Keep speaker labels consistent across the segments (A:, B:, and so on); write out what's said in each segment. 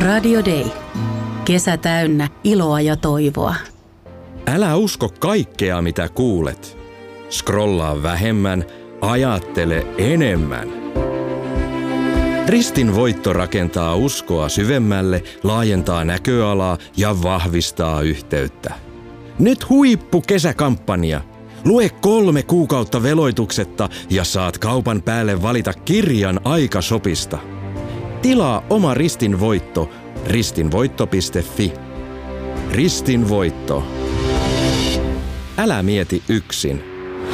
A: Radio Day. Kesä täynnä iloa ja toivoa.
B: Älä usko kaikkea, mitä kuulet. Scrollaa vähemmän, ajattele enemmän. Ristin voitto rakentaa uskoa syvemmälle, laajentaa näköalaa ja vahvistaa yhteyttä. Nyt huippukesäkampanja. Lue 3 kuukautta veloituksetta ja saat kaupan päälle valita kirjan Aikashopista. Tilaa oma Ristin voitto ristinvoitto.fi. Ristin voitto. Älä mieti yksin.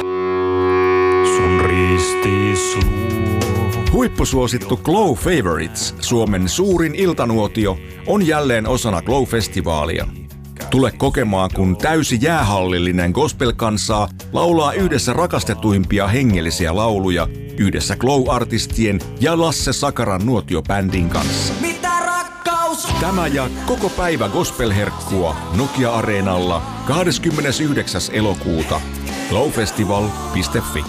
C: Sun ristis luo. Huippusuosittu Glow Favorites, Suomen suurin iltanuotio, on jälleen osana Glow-festivaalia. Tule kokemaan, kun täysi jäähallillinen gospel-kansaa laulaa yhdessä rakastetuimpia hengellisiä lauluja yhdessä Glow-artistien ja Lasse Sakaran nuotiobändin kanssa.
D: Mitä rakkaus?
C: Tämä ja koko päivä gospel-herkkua Nokia-areenalla 29. elokuuta. glowfestival.fi.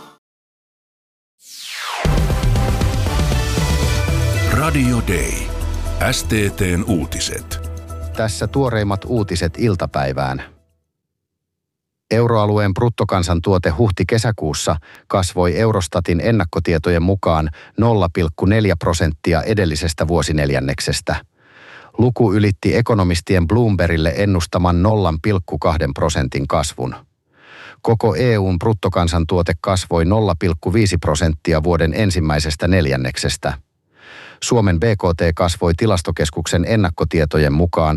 E: Radio Day. STT:n uutiset.
F: Tässä tuoreimmat uutiset iltapäivään. Euroalueen bruttokansantuote huhti-kesäkuussa kasvoi Eurostatin ennakkotietojen mukaan 0,4% edellisestä vuosineljänneksestä. Luku ylitti ekonomistien Bloombergille ennustaman 0,2% kasvun. Koko EUn bruttokansantuote kasvoi 0,5% vuoden ensimmäisestä neljänneksestä. Suomen BKT kasvoi Tilastokeskuksen ennakkotietojen mukaan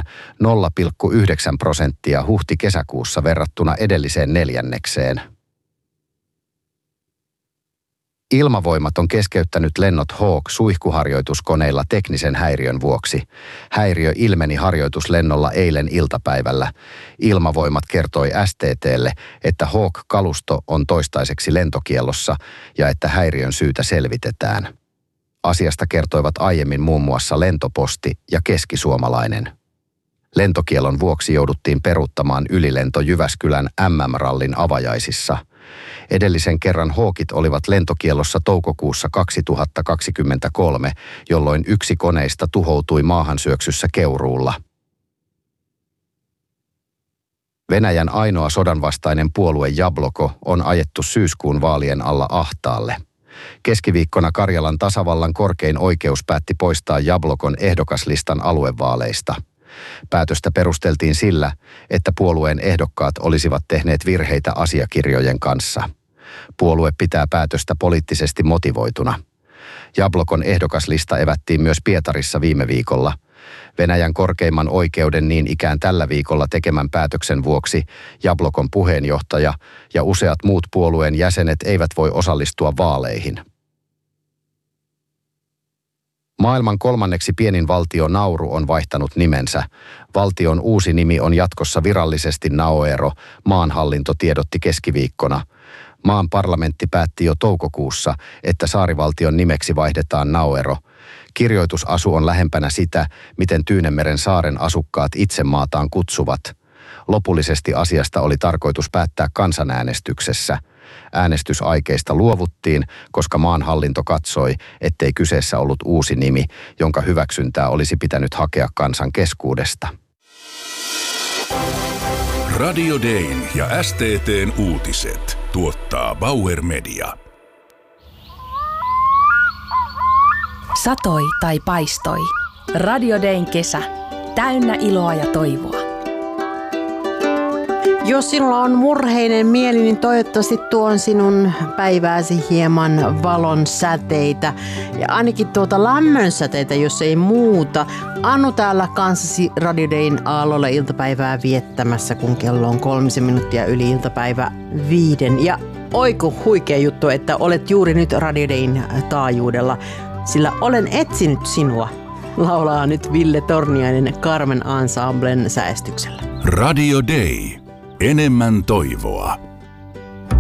F: 0,9% huhti-kesäkuussa verrattuna edelliseen neljännekseen. Ilmavoimat on keskeyttänyt lennot Hawk-suihkuharjoituskoneilla teknisen häiriön vuoksi. Häiriö ilmeni harjoituslennolla eilen iltapäivällä. Ilmavoimat kertoi STT:lle, että Hawk-kalusto on toistaiseksi lentokiellossa ja että häiriön syytä selvitetään. Asiasta kertoivat aiemmin muun muassa Lentoposti ja Keskisuomalainen. Lentokiellon vuoksi jouduttiin peruuttamaan ylilento Jyväskylän MM-rallin avajaisissa. Edellisen kerran Hawkit olivat lentokiellossa toukokuussa 2023, jolloin yksi koneista tuhoutui maahansyöksyssä Keuruulla. Venäjän ainoa sodanvastainen puolue Jabloko on ajettu syyskuun vaalien alla ahtaalle. Keskiviikkona Karjalan tasavallan korkein oikeus päätti poistaa Jablokon ehdokaslistan aluevaaleista. Päätöstä perusteltiin sillä, että puolueen ehdokkaat olisivat tehneet virheitä asiakirjojen kanssa. Puolue pitää päätöstä poliittisesti motivoituna. Jablokon ehdokaslista evättiin myös Pietarissa viime viikolla. Venäjän korkeimman oikeuden niin ikään tällä viikolla tekemän päätöksen vuoksi Jablokon puheenjohtaja ja useat muut puolueen jäsenet eivät voi osallistua vaaleihin. Maailman 3. pienin valtio Nauru on vaihtanut nimensä. Valtion uusi nimi on jatkossa virallisesti Naoero, maanhallinto tiedotti keskiviikkona. Maan parlamentti päätti jo toukokuussa, että saarivaltion nimeksi vaihdetaan Naoero. Kirjoitusasu on lähempänä sitä, miten Tyynemeren saaren asukkaat itse maataan kutsuvat. Lopullisesti asiasta oli tarkoitus päättää kansanäänestyksessä. Äänestysaikeista luovuttiin, koska maanhallinto katsoi, ettei kyseessä ollut uusi nimi, jonka hyväksyntää olisi pitänyt hakea kansan keskuudesta.
E: Radio Dayn ja STT:n uutiset tuottaa Bauer Media.
A: Satoi tai paistoi. Radio Dayn kesä. Täynnä iloa ja toivoa.
G: Jos sinulla on murheinen mieli, niin toivottavasti tuon sinun päivääsi hieman valon säteitä. Ja ainakin lämmön säteitä, jos ei muuta. Anu täällä kanssasi Radio Dayn aallolla iltapäivää viettämässä, kun kello on 3 minuuttia yli iltapäivä 5. Ja oiku huikea juttu, että olet juuri nyt Radio Dayn taajuudella, sillä olen etsinyt sinua. Laulaa nyt Ville Torniainen Carmen Ensemblen säestyksellä.
E: Radio Day. Enemmän toivoa.